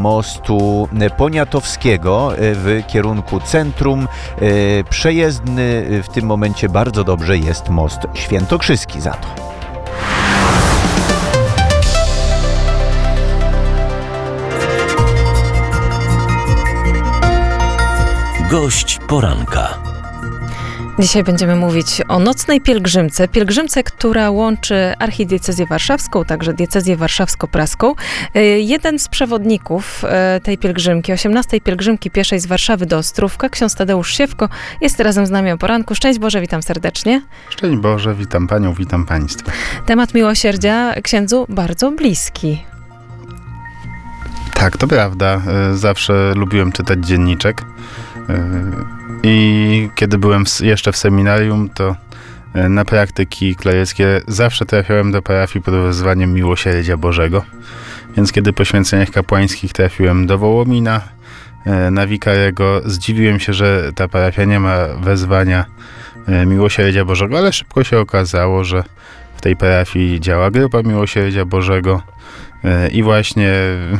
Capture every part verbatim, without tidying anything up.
mostu Poniatowskiego w kierunku centrum. Przejezdny w tym momencie bardzo dobrze jest most Świętokrzyski za to. Gość poranka. Dzisiaj będziemy mówić o nocnej pielgrzymce. Pielgrzymce, która łączy archidiecezję warszawską, także diecezję warszawsko-praską. Jeden z przewodników tej pielgrzymki, osiemnastej pielgrzymki pieszej z Warszawy do Ostrówka, ksiądz Tadeusz Siewko, jest razem z nami o poranku. Szczęść Boże, witam serdecznie. Szczęść Boże, witam Panią, witam Państwa. Temat miłosierdzia księdzu bardzo bliski. Tak, to prawda. Zawsze lubiłem czytać dzienniczek. I kiedy byłem jeszcze w seminarium, to na praktyki kleryckie zawsze trafiałem do parafii pod wezwaniem Miłosierdzia Bożego. Więc kiedy po święceniach kapłańskich trafiłem do Wołomina, na wikarego, zdziwiłem się, że ta parafia nie ma wezwania Miłosierdzia Bożego, ale szybko się okazało, że w tej parafii działa grupa Miłosierdzia Bożego i właśnie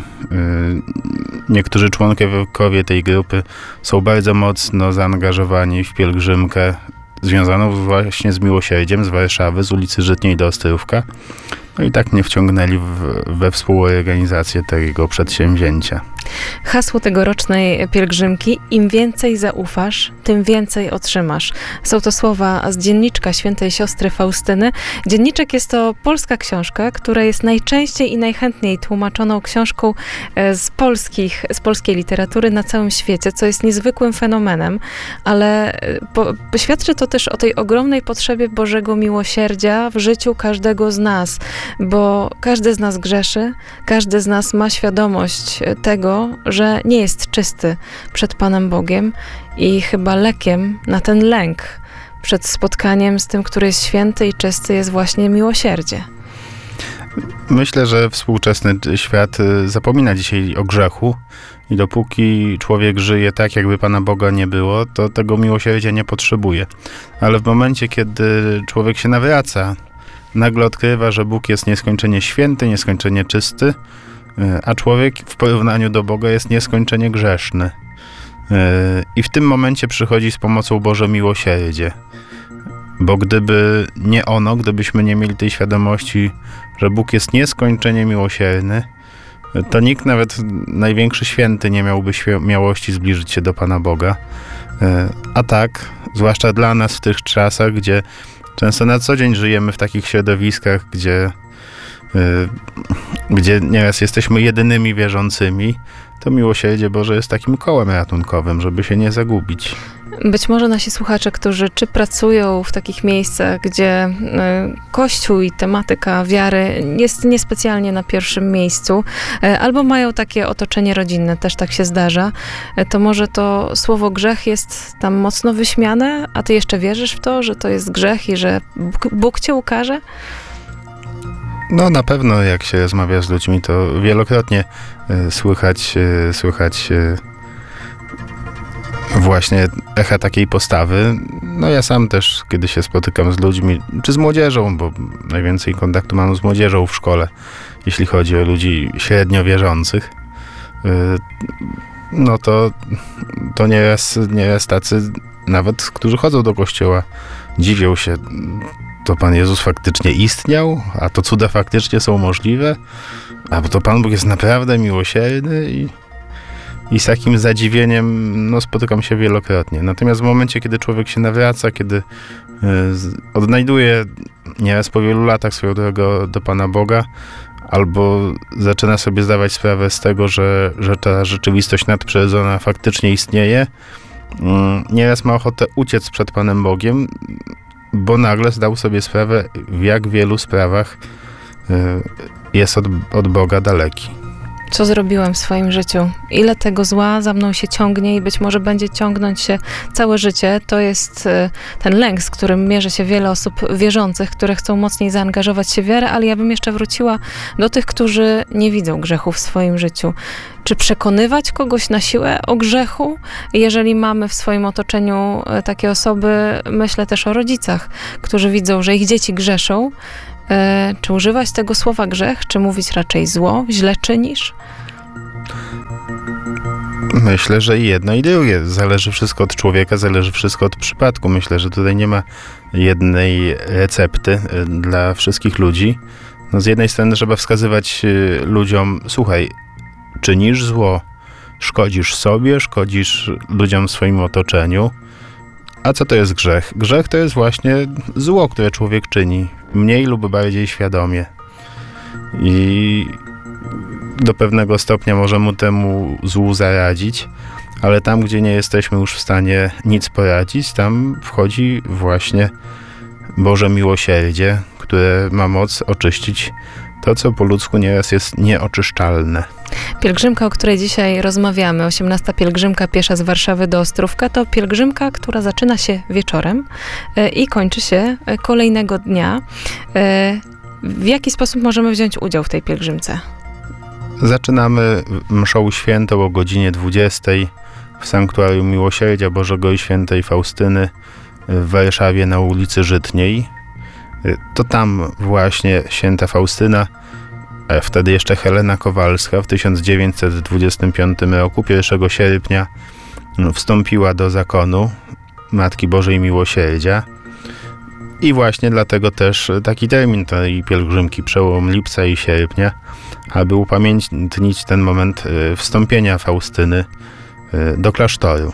niektórzy członkowie tej grupy są bardzo mocno zaangażowani w pielgrzymkę związaną właśnie z miłosierdziem z Warszawy, z ulicy Żytniej do Ostrówka. No i tak mnie wciągnęli w, we współorganizację tego przedsięwzięcia. Hasło tegorocznej pielgrzymki: im więcej zaufasz, tym więcej otrzymasz. Są to słowa z dzienniczka świętej siostry Faustyny. Dzienniczek jest to polska książka, która jest najczęściej i najchętniej tłumaczoną książką z, polskich, z polskiej literatury na całym świecie, co jest niezwykłym fenomenem, ale po, świadczy to też o tej ogromnej potrzebie Bożego miłosierdzia w życiu każdego z nas, bo każdy z nas grzeszy, każdy z nas ma świadomość tego, że nie jest czysty przed Panem Bogiem i chyba lekiem na ten lęk przed spotkaniem z tym, który jest święty i czysty, jest właśnie miłosierdzie. Myślę, że współczesny świat zapomina dzisiaj o grzechu i dopóki człowiek żyje tak, jakby Pana Boga nie było, to tego miłosierdzia nie potrzebuje. Ale w momencie, kiedy człowiek się nawraca, nagle odkrywa, że Bóg jest nieskończenie święty, nieskończenie czysty, a człowiek w porównaniu do Boga jest nieskończenie grzeszny. I w tym momencie przychodzi z pomocą Boże miłosierdzie. Bo gdyby nie ono, gdybyśmy nie mieli tej świadomości, że Bóg jest nieskończenie miłosierny, to nikt, nawet największy święty, nie miałby śmiałości zbliżyć się do Pana Boga. A tak, zwłaszcza dla nas w tych czasach, gdzie często na co dzień żyjemy w takich środowiskach, gdzie gdzie nieraz jesteśmy jedynymi wierzącymi, to miłosierdzie Boże jest takim kołem ratunkowym, żeby się nie zagubić. Być może nasi słuchacze, którzy czy pracują w takich miejscach, gdzie Kościół i tematyka wiary jest niespecjalnie na pierwszym miejscu, albo mają takie otoczenie rodzinne, też tak się zdarza, to może to słowo grzech jest tam mocno wyśmiane, a ty jeszcze wierzysz w to, że to jest grzech i że Bóg, Bóg cię ukarze? No na pewno jak się rozmawia z ludźmi, to wielokrotnie y, słychać, y, słychać y, właśnie echa takiej postawy. No ja sam też, kiedy się spotykam z ludźmi, czy z młodzieżą, bo najwięcej kontaktu mam z młodzieżą w szkole, jeśli chodzi o ludzi średnio wierzących, y, no to, to nieraz, nieraz tacy, nawet którzy chodzą do kościoła, dziwią się, to Pan Jezus faktycznie istniał, a to cuda faktycznie są możliwe, a to Pan Bóg jest naprawdę miłosierny i, i z takim zadziwieniem no, spotykam się wielokrotnie. Natomiast w momencie, kiedy człowiek się nawraca, kiedy y, odnajduje nieraz po wielu latach swoją drogę do Pana Boga, albo zaczyna sobie zdawać sprawę z tego, że, że ta rzeczywistość nadprzyrodzona faktycznie istnieje, y, nieraz ma ochotę uciec przed Panem Bogiem, bo nagle zdał sobie sprawę, w jak wielu sprawach y, jest od, od Boga daleki. Co zrobiłem w swoim życiu? Ile tego zła za mną się ciągnie i być może będzie ciągnąć się całe życie? To jest y, ten lęk, z którym mierzy się wiele osób wierzących, które chcą mocniej zaangażować się w wiarę, ale ja bym jeszcze wróciła do tych, którzy nie widzą grzechu w swoim życiu. Czy przekonywać kogoś na siłę o grzechu? Jeżeli mamy w swoim otoczeniu takie osoby, myślę też o rodzicach, którzy widzą, że ich dzieci grzeszą. Czy używać tego słowa grzech, czy mówić raczej zło, źle czynisz? Myślę, że i jedno i drugie. Zależy wszystko od człowieka, zależy wszystko od przypadku. Myślę, że tutaj nie ma jednej recepty y, dla wszystkich ludzi. No z jednej strony trzeba wskazywać y, ludziom, słuchaj, czynisz zło, szkodzisz sobie, szkodzisz ludziom w swoim otoczeniu. A co to jest grzech? Grzech to jest właśnie zło, które człowiek czyni, mniej lub bardziej świadomie. I do pewnego stopnia może mu temu złu zaradzić, ale tam, gdzie nie jesteśmy już w stanie nic poradzić, tam wchodzi właśnie Boże miłosierdzie, które ma moc oczyścić to, co po ludzku nieraz jest nieoczyszczalne. Pielgrzymka, o której dzisiaj rozmawiamy, osiemnasta pielgrzymka piesza z Warszawy do Ostrówka, to pielgrzymka, która zaczyna się wieczorem e, i kończy się kolejnego dnia. E, w jaki sposób możemy wziąć udział w tej pielgrzymce? Zaczynamy mszą świętą o godzinie dwudziestej w Sanktuarium Miłosierdzia Bożego i Świętej Faustyny w Warszawie na ulicy Żytniej. To tam właśnie święta Faustyna, a wtedy jeszcze Helena Kowalska w tysiąc dziewięćset dwudziestym piątym roku, pierwszego sierpnia, wstąpiła do zakonu Matki Bożej Miłosierdzia. I właśnie dlatego też taki termin tej pielgrzymki, przełom lipca i sierpnia, aby upamiętnić ten moment wstąpienia Faustyny do klasztoru.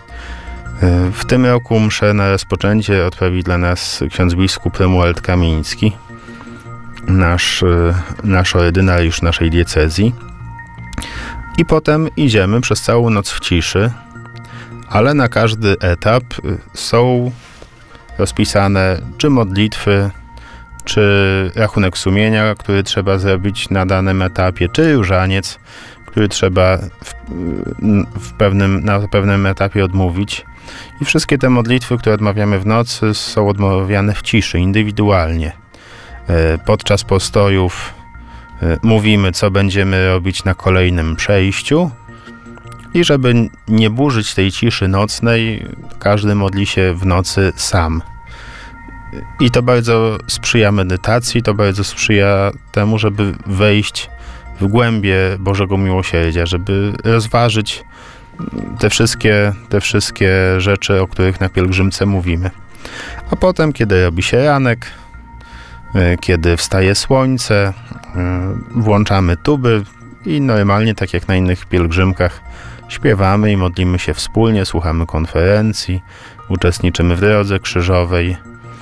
W tym roku mszę na rozpoczęcie odprawi dla nas ksiądz biskup Romuald Kamiński, nasz, nasz ordynariusz naszej diecezji. I potem idziemy przez całą noc w ciszy, ale na każdy etap są rozpisane czy modlitwy, czy rachunek sumienia, który trzeba zrobić na danym etapie, czy różaniec, który trzeba w, w pewnym, na pewnym etapie odmówić. I wszystkie te modlitwy, które odmawiamy w nocy, są odmawiane w ciszy, indywidualnie. Podczas postojów mówimy, co będziemy robić na kolejnym przejściu. I żeby nie burzyć tej ciszy nocnej, każdy modli się w nocy sam. I to bardzo sprzyja medytacji, to bardzo sprzyja temu, żeby wejść w głębie Bożego Miłosierdzia, żeby rozważyć te wszystkie, te wszystkie rzeczy, o których na pielgrzymce mówimy. A potem, kiedy robi się ranek, kiedy wstaje słońce, włączamy tuby i normalnie, tak jak na innych pielgrzymkach, śpiewamy i modlimy się wspólnie, słuchamy konferencji, uczestniczymy w drodze krzyżowej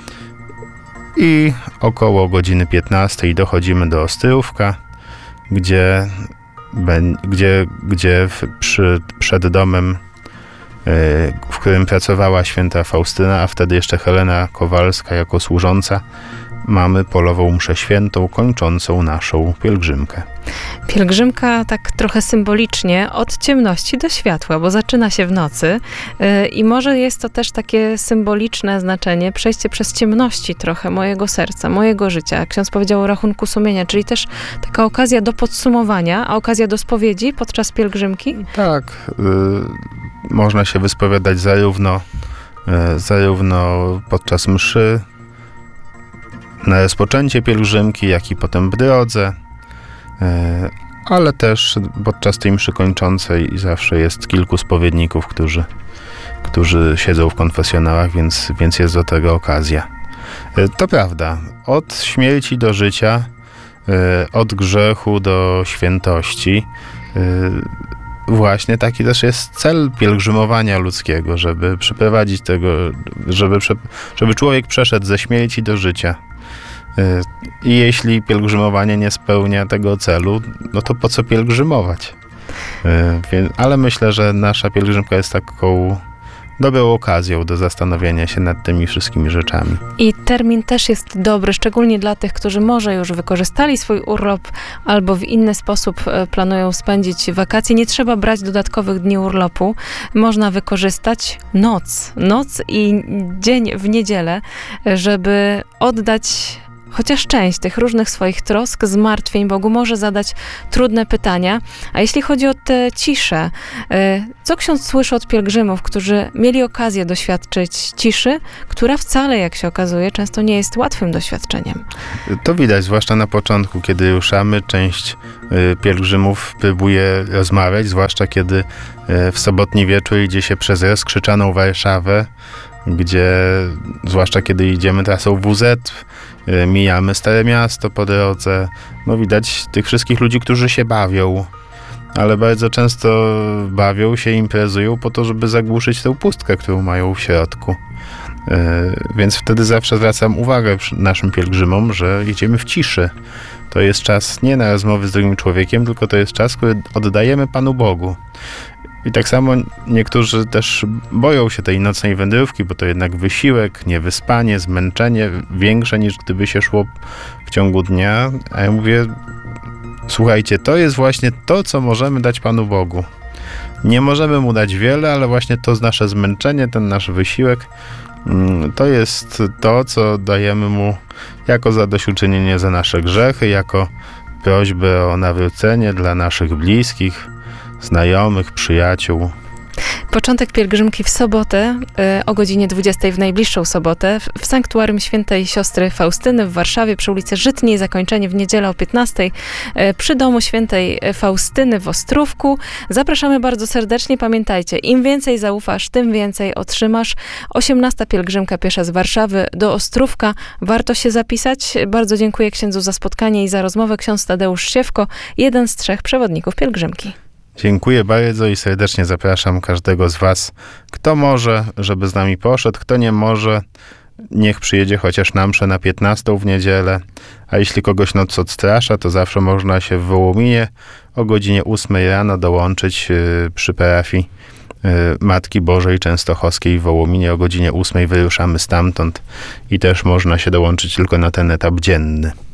i około godziny piętnastej dochodzimy do Ostrówka, gdzie, gdzie, gdzie w, przy, przed domem, w którym pracowała święta Faustyna, a wtedy jeszcze Helena Kowalska jako służąca, mamy polową mszę świętą kończącą naszą pielgrzymkę. Pielgrzymka tak trochę symbolicznie od ciemności do światła, bo zaczyna się w nocy yy, i może jest to też takie symboliczne znaczenie, przejście przez ciemności trochę mojego serca, mojego życia. Jak ksiądz powiedział o rachunku sumienia, czyli też taka okazja do podsumowania, a okazja do spowiedzi podczas pielgrzymki? Tak, yy, można się wyspowiadać zarówno, yy, zarówno podczas mszy, na rozpoczęcie pielgrzymki, jak i potem w drodze, ale też podczas tej mszy kończącej zawsze jest kilku spowiedników, którzy, którzy siedzą w konfesjonałach, więc, więc jest do tego okazja. To prawda, od śmierci do życia, od grzechu do świętości, właśnie taki też jest cel pielgrzymowania ludzkiego, żeby przeprowadzić tego, żeby, żeby człowiek przeszedł ze śmierci do życia. I jeśli pielgrzymowanie nie spełnia tego celu, no to po co pielgrzymować? Ale myślę, że nasza pielgrzymka jest taką dobrą okazją do zastanowienia się nad tymi wszystkimi rzeczami. I termin też jest dobry, szczególnie dla tych, którzy może już wykorzystali swój urlop albo w inny sposób planują spędzić wakacje. Nie trzeba brać dodatkowych dni urlopu. Można wykorzystać noc, noc i dzień w niedzielę, żeby oddać chociaż część tych różnych swoich trosk, zmartwień Bogu może zadać trudne pytania. A jeśli chodzi o tę ciszę, co ksiądz słyszy od pielgrzymów, którzy mieli okazję doświadczyć ciszy, która wcale, jak się okazuje, często nie jest łatwym doświadczeniem? To widać, zwłaszcza na początku, kiedy ruszamy. Część y, pielgrzymów próbuje rozmawiać, zwłaszcza kiedy y, w sobotni wieczór idzie się przez rozkrzyczaną Warszawę, gdzie, zwłaszcza kiedy idziemy trasą W Z, y, mijamy Stare Miasto po drodze. No widać tych wszystkich ludzi, którzy się bawią, ale bardzo często bawią się, imprezują po to, żeby zagłuszyć tę pustkę, którą mają w środku. Yy, więc wtedy zawsze zwracam uwagę naszym pielgrzymom, że jedziemy w ciszy. To jest czas nie na rozmowy z drugim człowiekiem, tylko to jest czas, który oddajemy Panu Bogu. I tak samo niektórzy też boją się tej nocnej wędrówki, bo to jednak wysiłek, niewyspanie, zmęczenie większe niż gdyby się szło w ciągu dnia. A ja mówię, słuchajcie, to jest właśnie to, co możemy dać Panu Bogu. Nie możemy Mu dać wiele, ale właśnie to nasze zmęczenie, ten nasz wysiłek, to jest to, co dajemy Mu jako zadośćuczynienie za nasze grzechy, jako prośbę o nawrócenie dla naszych bliskich, znajomych, przyjaciół. Początek pielgrzymki w sobotę y, o godzinie dwudziestej w najbliższą sobotę w, w sanktuarium świętej siostry Faustyny w Warszawie przy ulicy Żytniej, zakończenie w niedzielę o piętnastej y, przy domu świętej Faustyny w Ostrówku. Zapraszamy bardzo serdecznie. Pamiętajcie, im więcej zaufasz, tym więcej otrzymasz. osiemnasta pielgrzymka piesza z Warszawy do Ostrówka. Warto się zapisać. Bardzo dziękuję księdzu za spotkanie i za rozmowę. Ksiądz Tadeusz Siewko, jeden z trzech przewodników pielgrzymki. Dziękuję bardzo i serdecznie zapraszam każdego z Was, kto może, żeby z nami poszedł, kto nie może, niech przyjedzie chociaż na mszę na piętnastą w niedzielę, a jeśli kogoś noc odstrasza, to zawsze można się w Wołominie o godzinie ósmej rano dołączyć yy, przy parafii yy, Matki Bożej Częstochowskiej w Wołominie. O godzinie ósmej wyruszamy stamtąd i też można się dołączyć tylko na ten etap dzienny.